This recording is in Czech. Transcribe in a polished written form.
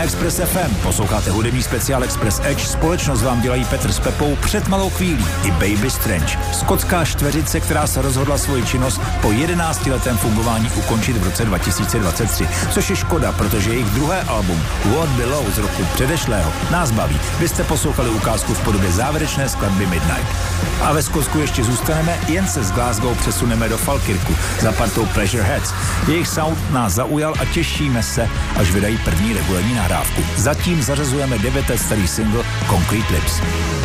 Express FM posloucháte hudební speciál Express Edge. Společnost vám dělají Petr s Pepou před malou chvílí i Baby Strange. Skotská čtveřice, která se rozhodla svoji činnost po 11letém fungování ukončit v roce 2023. Což je škoda, protože jejich druhé album What Below z roku předešlého nás baví. Vy jste poslouchali ukázku v podobě závěrečné skladby Midnight. A ve Skotsku ještě zůstaneme, jen se z Glasgow přesuneme do Falkirku za partou Pleasure Heads. Jejich sound nás zaujal a těšíme se, až vydají první regulární nahrávku. Zatím zařazujeme 9 let starý single Concrete Lips.